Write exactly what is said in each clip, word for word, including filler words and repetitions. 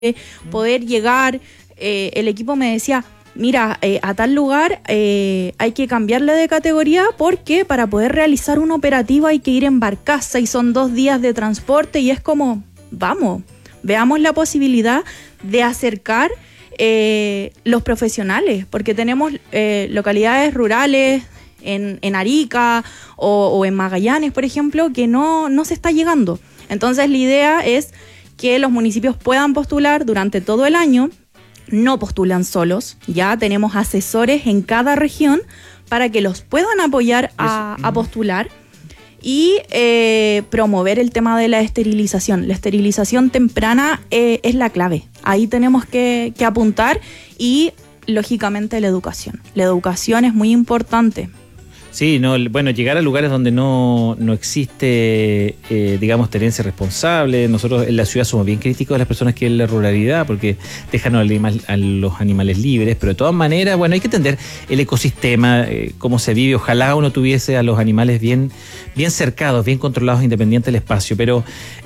poder llegar, eh, el equipo me decía, mira, eh, a tal lugar eh, hay que cambiarle de categoría porque para poder realizar un operativo hay que ir en barcaza y son dos días de transporte y es como, vamos, veamos la posibilidad de acercar eh, los profesionales, porque tenemos eh, localidades rurales en, en Arica o, o en Magallanes, por ejemplo, que no, no se está llegando. Entonces la idea es que los municipios puedan postular durante todo el año, no postulan solos, ya tenemos asesores en cada región para que los puedan apoyar a, a postular y eh, promover el tema de la esterilización. La esterilización temprana eh, es la clave, ahí tenemos que, que apuntar y lógicamente la educación. La educación es muy importante. Sí, no, bueno, llegar a lugares donde no, no existe, eh, digamos, tenencia responsable. Nosotros en la ciudad somos bien críticos de las personas que en la ruralidad porque dejan a los animales libres, pero de todas maneras, bueno, hay que entender el ecosistema, eh, cómo se vive. Ojalá uno tuviese a los animales bien, bien cercados, bien controlados, independiente del espacio, pero...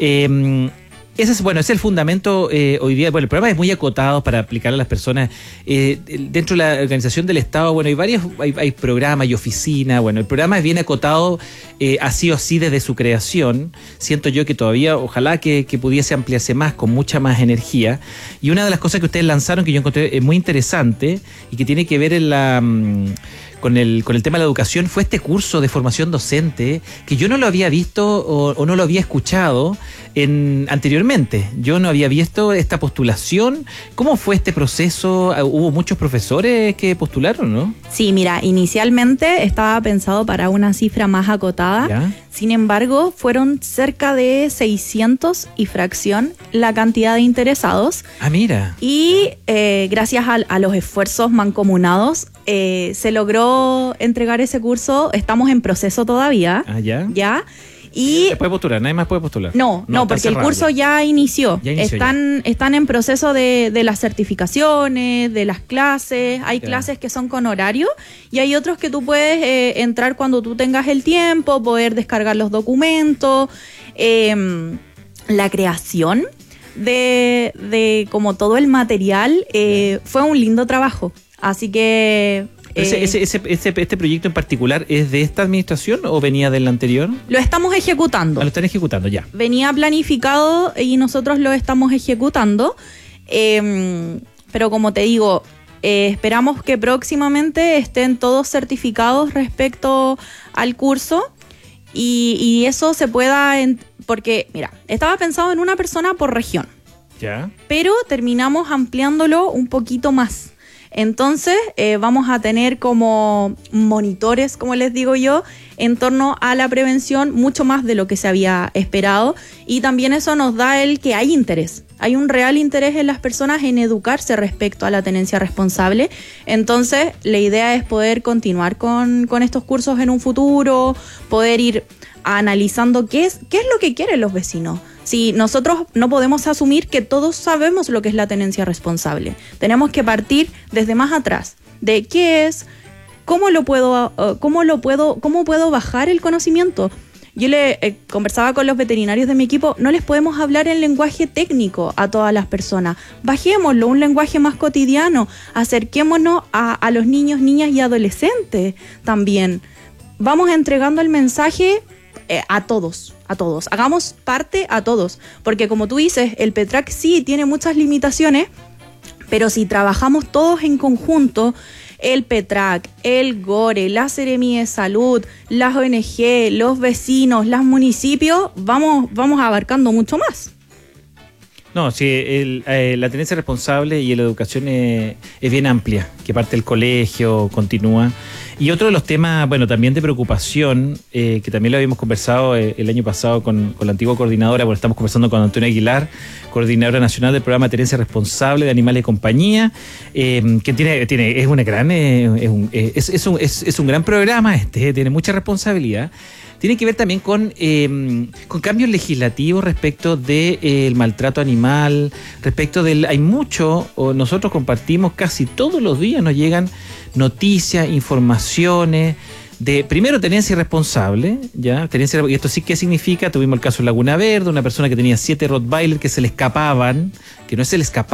Eh, Ese es, bueno, ese es el fundamento eh, hoy día. Bueno, el programa es muy acotado para aplicar a las personas. Eh, dentro de la organización del Estado, bueno, hay varios, hay, hay programas y oficinas. Bueno, el programa es bien acotado, eh, así o así desde su creación. Siento yo que todavía, ojalá que, que pudiese ampliarse más, con mucha más energía. Y una de las cosas que ustedes lanzaron, que yo encontré muy interesante y que tiene que ver en la... Mmm, Con el, con el tema de la educación, fue este curso de formación docente que yo no lo había visto o, o no lo había escuchado en, anteriormente. Yo no había visto esta postulación. ¿Cómo fue este proceso? ¿Hubo muchos profesores que postularon, no? Sí, mira, inicialmente estaba pensado para una cifra más acotada. ¿Ya? Sin embargo, fueron cerca de seiscientos y fracción la cantidad de interesados. Ah, mira. Y eh, gracias a, a los esfuerzos mancomunados, eh, se logró entregar ese curso. Estamos en proceso todavía. Ah, ya. Ya. Y se puede postular, nadie más puede postular. No, no, no porque el curso ya. Ya, inició. ya inició. Están, ya. están en proceso de, de las certificaciones, de las clases. Hay ya. clases que son con horario y hay otros que tú puedes eh, entrar cuando tú tengas el tiempo, poder descargar los documentos, eh, la creación de, de como todo el material eh, fue un lindo trabajo. Así que... Ese, ese, ese, ese, ¿Este proyecto en particular es de esta administración o venía del anterior? Lo estamos ejecutando. Ah, lo están ejecutando, ya. Venía planificado y nosotros lo estamos ejecutando. Eh, pero como te digo, eh, esperamos que próximamente estén todos certificados respecto al curso y, y eso se pueda... En, porque, mira, estaba pensado en una persona por región. Ya. Pero terminamos ampliándolo un poquito más. Entonces eh, vamos a tener como monitores, como les digo yo, en torno a la prevención mucho más de lo que se había esperado y también eso nos da el que hay interés. Hay un real interés en las personas en educarse respecto a la tenencia responsable. Entonces la idea es poder continuar con, con estos cursos en un futuro, poder ir analizando qué es, qué es lo que quieren los vecinos. Si nosotros no podemos asumir que todos sabemos lo que es la tenencia responsable. Tenemos que partir desde más atrás, de qué es, cómo lo puedo, uh, cómo lo puedo, cómo puedo bajar el conocimiento. Yo le eh, conversaba con los veterinarios de mi equipo, no les podemos hablar en lenguaje técnico a todas las personas. Bajémoslo, un lenguaje más cotidiano, acerquémonos a, a los niños, niñas y adolescentes también. Vamos entregando el mensaje eh, a todos. A todos, hagamos parte a todos, porque como tú dices, el PETRAC sí tiene muchas limitaciones, pero si trabajamos todos en conjunto, el PETRAC, el GORE, la Seremi de Salud, las O N G, los vecinos, los municipios, vamos, vamos abarcando mucho más. No, sí, el, eh, la tenencia responsable y la educación es, es bien amplia, que parte del colegio, continúa. Y otro de los temas, bueno, también de preocupación, eh, que también lo habíamos conversado eh, el año pasado con, con la antigua coordinadora, bueno, estamos conversando con Antonio Aguilar, coordinadora nacional del programa de tenencia responsable de animales de compañía, eh, que tiene, tiene, es una gran, eh, es, un, es, es, un, es, es un gran programa, este, tiene mucha responsabilidad. Tiene que ver también con, eh, con cambios legislativos respecto del de, eh, maltrato animal, respecto del... Hay mucho, o nosotros compartimos casi todos los días, nos llegan noticias, informaciones de, primero, tenencia irresponsable, ¿ya? Tenencia, y esto sí que significa, tuvimos el caso de Laguna Verde, una persona que tenía siete Rottweiler que se le escapaban, que no se le escapaban,